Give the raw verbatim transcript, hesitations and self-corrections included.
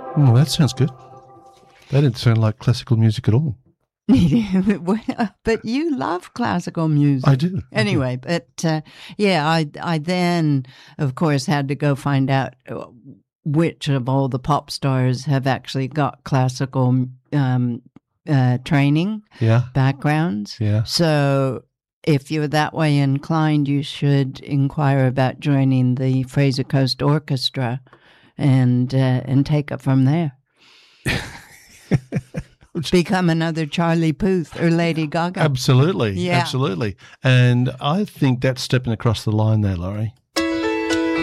Oh, that sounds good. That didn't sound like classical music at all. But you love classical music. I do. Anyway, I do. but uh, yeah, I I then, of course, had to go find out which of all the pop stars have actually got classical um, uh, training Yeah. backgrounds. Yeah. So if you're that way inclined, you should inquire about joining the Fraser Coast Orchestra and uh, and take it from there. Become another Charlie Puth or Lady Gaga. Absolutely. Yeah. Absolutely. And I think that's stepping across the line there, Laurie.